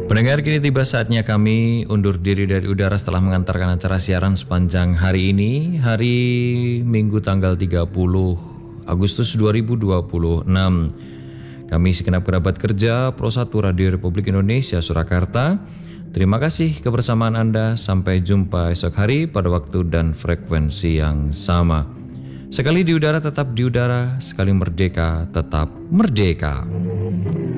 Pendengar, kini tiba saatnya kami undur diri dari udara setelah mengantarkan acara siaran sepanjang hari ini, hari Minggu tanggal 30 Agustus 2026. Kami segenap kerabat kerja Pro 1 Radio Republik Indonesia Surakarta. Terima kasih kebersamaan Anda. Sampai jumpa esok hari pada waktu dan frekuensi yang sama. Sekali di udara tetap di udara, sekali merdeka tetap merdeka.